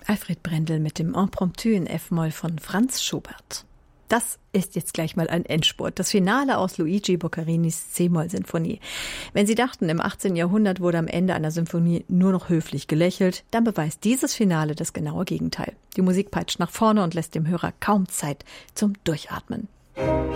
Alfred Brendel mit dem Impromptu in F-Moll von Franz Schubert. Das ist jetzt gleich mal ein Endspurt. Das Finale aus Luigi Boccarinis C-Moll-Sinfonie. Wenn Sie dachten, im 18. Jahrhundert wurde am Ende einer Symphonie nur noch höflich gelächelt, dann beweist dieses Finale das genaue Gegenteil. Die Musik peitscht nach vorne und lässt dem Hörer kaum Zeit zum Durchatmen.